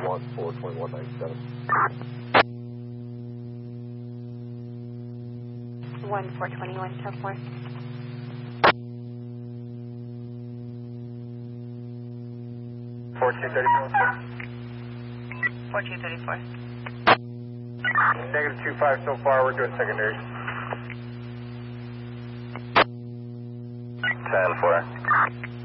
1 for 2197. 1 for 2174. 4234. Negative 25 so far, we're doing secondary. 10-4.